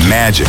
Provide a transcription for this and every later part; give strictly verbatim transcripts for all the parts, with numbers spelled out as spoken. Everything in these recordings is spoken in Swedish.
Magic.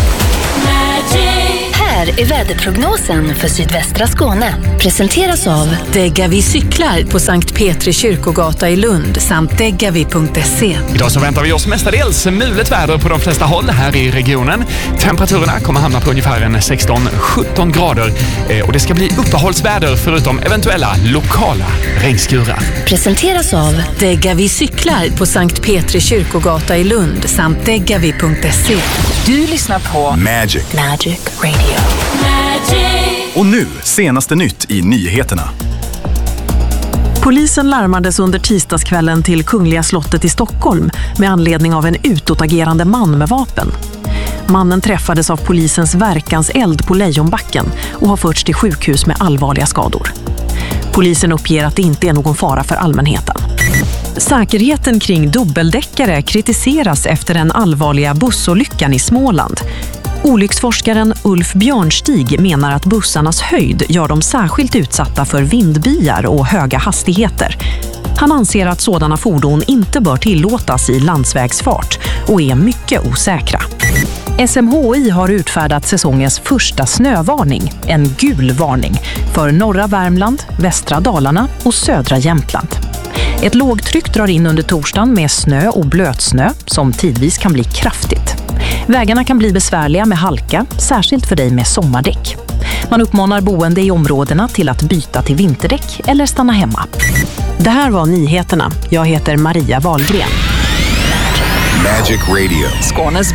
Här är väderprognosen för sydvästra Skåne. Presenteras av Degavi cyklar på Sankt Petri kyrkogata i Lund samt degavi punkt se. Idag så väntar vi oss mestadels mulet väder på de flesta håll här i regionen. Temperaturerna kommer hamna på ungefär en sexton sjutton grader eh, och det ska bli uppehållsväder förutom eventuella lokala regnskurar. Presenteras av Degavi cyklar på Sankt Petri kyrkogata i Lund samt degavi punkt se. Du lyssnar på Magic. Magic Radio. Och nu, senaste nytt i nyheterna. Polisen larmades under tisdagskvällen till Kungliga slottet i Stockholm med anledning av en utåtagerande man med vapen. Mannen träffades av polisens verkanseld på Lejonbacken och har förts till sjukhus med allvarliga skador. Polisen uppger att det inte är någon fara för allmänheten. Säkerheten kring dubbeldäckare kritiseras efter den allvarliga bussolyckan i Småland. Olycksforskaren Ulf Björnstig menar att bussarnas höjd gör dem särskilt utsatta för vindbyar och höga hastigheter. Han anser att sådana fordon inte bör tillåtas i landsvägsfart och är mycket osäkra. S M H I har utfärdat säsongens första snövarning, en gul varning, för norra Värmland, västra Dalarna och södra Jämtland. Ett lågtryck drar in under torsdagen med snö och blötsnö som tidvis kan bli kraftigt. Vägarna kan bli besvärliga med halka, särskilt för dig med sommardäck. Man uppmanar boende i områdena till att byta till vinterdäck eller stanna hemma. Det här var nyheterna. Jag heter Maria Wahlgren. Magic Radio. Skånes